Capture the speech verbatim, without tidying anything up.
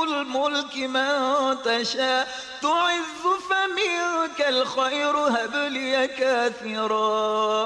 الملك من تشاء، تعز فمنك الخير هب لي كاثرا.